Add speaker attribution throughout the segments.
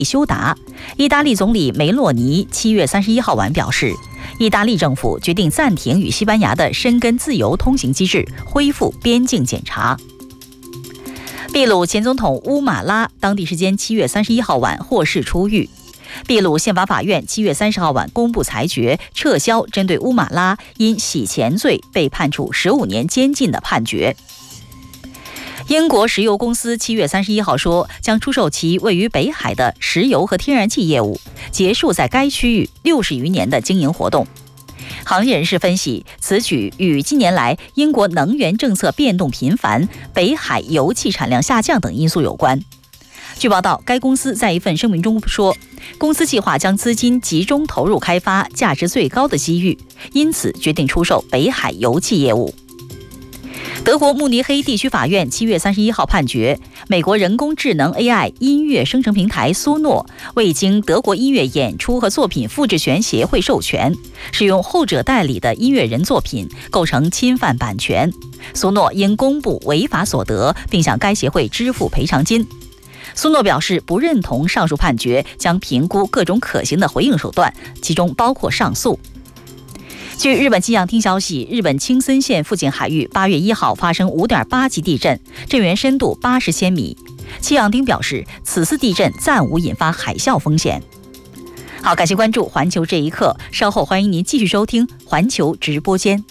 Speaker 1: 休达。意大利总理梅洛尼7月31号晚表示，意大利政府决定暂停与西班牙的申根自由通行机制，恢复边境检查。秘鲁前总统乌马拉当地时间7月31号晚获释出狱。秘鲁宪法法院7月30号晚公布裁决，撤销针对乌马拉因洗钱罪被判处15年监禁的判决。英国石油公司7月31号说，将出售其位于北海的石油和天然气业务，结束在该区域60余年的经营活动。行业人士分析，此举与近年来英国能源政策变动频繁、北海油气产量下降等因素有关。据报道，该公司在一份声明中说，公司计划将资金集中投入开发价值最高的机遇，因此决定出售北海油气业务。德国慕尼黑地区法院7月31号判决，美国人工智能 AI 音乐生成平台苏诺未经德国音乐演出和作品复制权协会授权，使用后者代理的音乐人作品构成侵犯版权，苏诺应公布违法所得，并向该协会支付赔偿金。苏诺表示不认同上述判决，将评估各种可行的回应手段，其中包括上诉。据日本气象厅消息，日本青森县附近海域8月1号发生5.8级地震，震源深度80千米。气象厅表示，此次地震暂无引发海啸风险。好，感谢关注环球这一刻，稍后欢迎您继续收听环球直播间。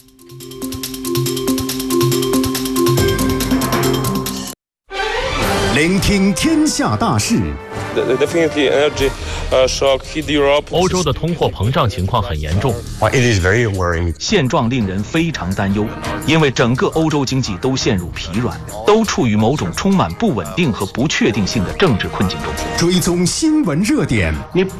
Speaker 2: 聆听天下大事。
Speaker 3: 欧洲的通货膨胀情况很严重，现状令人非常担忧，因为整个欧洲经济都陷入疲软，都处于某种充满不稳定和不确定性的政治困境中。
Speaker 2: 追踪新闻热点。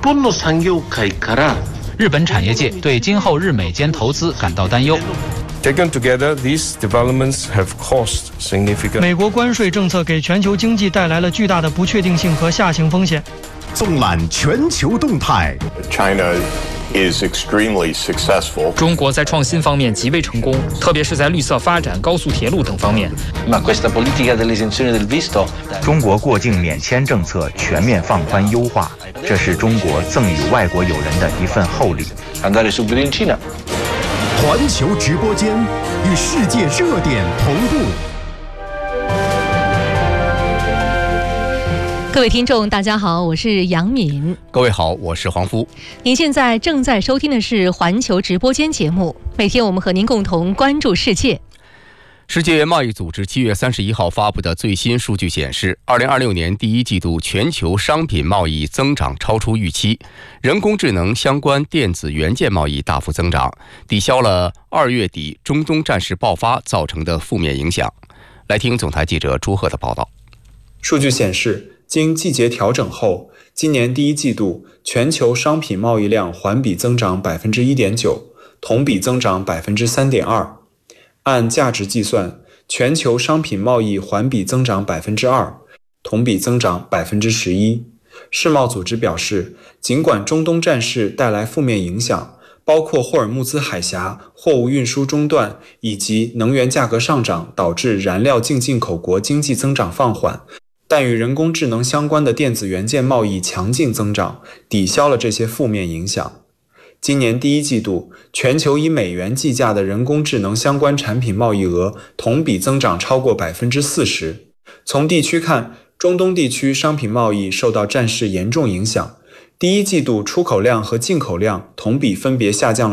Speaker 4: 日本产业界对今后日美间投资感到担忧。
Speaker 5: Taken together, these developments have caused significant.
Speaker 6: 美国关税政策给全球经济带来了巨大的不确定性和下行风险。
Speaker 2: 纵览全球动态。
Speaker 7: China is extremely successful.
Speaker 8: 中国在创新方面极为成功，特别是在绿色发展、高速铁路等方面。
Speaker 9: 中国过境免签政策全面放宽优化，这是中国赠予外国友人的一份厚礼。
Speaker 2: 环球直播间与世界热点同步。
Speaker 10: 各位听众大家好，我是杨敏。
Speaker 11: 各位好，我是黄夫。
Speaker 10: 您现在正在收听的是环球直播间节目，每天我们和您共同关注世界。
Speaker 11: 世界贸易组织7月31号发布的最新数据显示，2026年第一季度全球商品贸易增长超出预期，人工智能相关电子元件贸易大幅增长，抵消了2月底中东战事爆发造成的负面影响。来听总台记者朱鹤的报道。
Speaker 12: 数据显示，经季节调整后，今年第一季度全球商品贸易量环比增长 1.9%， 同比增长 3.2%。按价值计算，全球商品贸易环比增长 2%， 同比增长 11%。 世贸组织表示，尽管中东战事带来负面影响，包括霍尔木兹海峡货物运输中断以及能源价格上涨导致燃料净进口国经济增长放缓，但与人工智能相关的电子元件贸易强劲增长，抵消了这些负面影响。今年第一季度，全球以美元计价的人工智能相关产品贸易额同比增长超过 40%。 从地区看，中东地区商品贸易受到战事严重影响，第一季度出口量和进口量同比分别下降了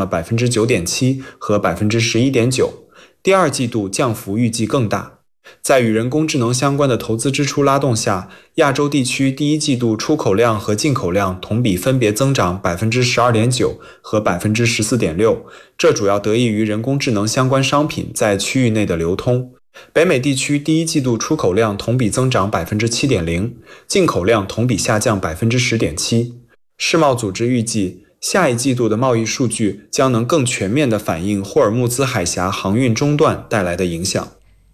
Speaker 12: 9.7% 和 11.9%， 第二季度降幅预计更大。在与人工智能相关的投资支出拉动下，亚洲地区第一季度出口量和进口量同比分别增长 12.9% 和 14.6%， 这主要得益于人工智能相关商品在区域内的流通。北美地区第一季度出口量同比增长 7.0%， 进口量同比下降 10.7%。 世贸组织预计，下一季度的贸易数据将能更全面地反映霍尔木兹海峡航运中断带来的影响。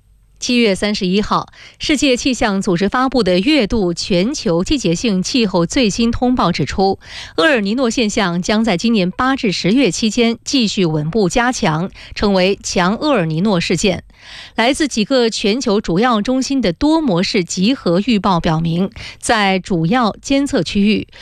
Speaker 10: 7月31号，世界气象组织发布的月度全球季节性气候最新通报指出，厄尔尼诺现象将在今年8至10月期间继续稳步加强，成为强厄尔尼诺事件。来自几个全球主要中心的多模式集合预报表明，在主要监测区域，